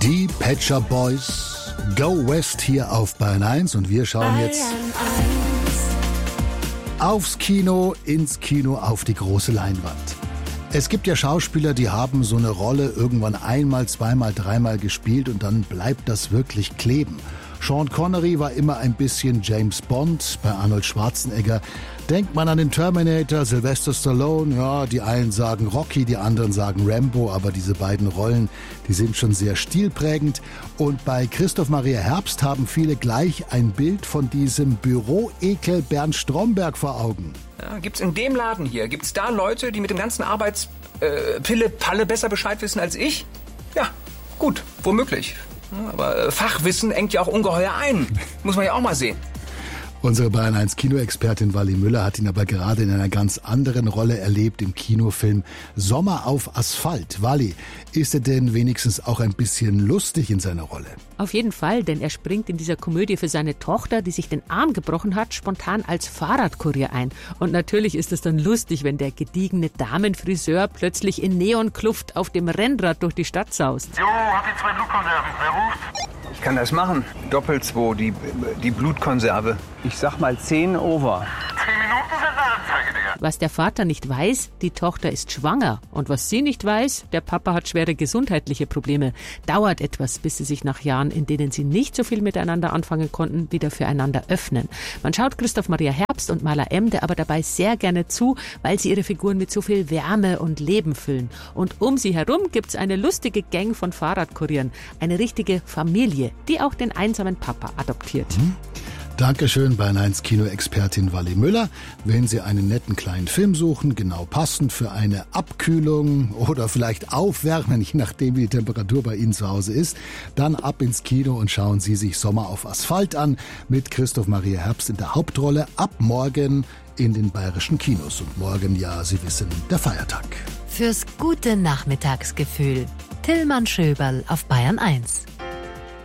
Die Pet Shop Boys, Go West hier auf Bayern 1 und wir schauen jetzt aufs Kino, ins Kino, auf die große Leinwand. Es gibt ja Schauspieler, die haben so eine Rolle irgendwann einmal, zweimal, dreimal gespielt und dann bleibt das wirklich kleben. Sean Connery war immer ein bisschen James Bond. Bei Arnold Schwarzenegger denkt man an den Terminator, Sylvester Stallone. Ja, die einen sagen Rocky, die anderen sagen Rambo. Aber diese beiden Rollen, die sind schon sehr stilprägend. Und bei Christoph Maria Herbst haben viele gleich ein Bild von diesem Büroekel Bernd Stromberg vor Augen. Ja, gibt's in dem Laden hier, gibt's da Leute, die mit dem ganzen Arbeitspille-Palle besser Bescheid wissen als ich? Ja, gut, womöglich. Aber Fachwissen engt ja auch ungeheuer ein. Muss man ja auch mal sehen. Unsere Bayern 1 Kinoexpertin Wally Müller hat ihn aber gerade in einer ganz anderen Rolle erlebt im Kinofilm Sommer auf Asphalt. Wally, ist er denn wenigstens auch ein bisschen lustig in seiner Rolle? Auf jeden Fall, denn er springt in dieser Komödie für seine Tochter, die sich den Arm gebrochen hat, spontan als Fahrradkurier ein. Und natürlich ist es dann lustig, wenn der gediegene Damenfriseur plötzlich in Neonkluft auf dem Rennrad durch die Stadt saust. Jo, hab die 2 Blutkonserven. Wer ruft? Ich kann das machen. Doppel-2, die Blutkonserve. Ich sag mal 10 over. 10 Minuten sind eine Anzeige, Digga. Was der Vater nicht weiß, die Tochter ist schwanger. Und was sie nicht weiß, der Papa hat schwere gesundheitliche Probleme. Dauert etwas, bis sie sich nach Jahren, in denen sie nicht so viel miteinander anfangen konnten, wieder füreinander öffnen. Man schaut Christoph Maria Herbst und Maler Emde aber dabei sehr gerne zu, weil sie ihre Figuren mit so viel Wärme und Leben füllen. Und um sie herum gibt's eine lustige Gang von Fahrradkurieren. Eine richtige Familie, die auch den einsamen Papa adoptiert. Dankeschön, Bayern 1 Kinoexpertin Wally Müller. Wenn Sie einen netten kleinen Film suchen, genau passend für eine Abkühlung oder vielleicht Aufwärmen, je nachdem wie die Temperatur bei Ihnen zu Hause ist, dann ab ins Kino und schauen Sie sich Sommer auf Asphalt an mit Christoph Maria Herbst in der Hauptrolle ab morgen in den bayerischen Kinos. Und morgen, ja, Sie wissen, der Feiertag. Fürs gute Nachmittagsgefühl. Tillmann Schöberl auf Bayern 1.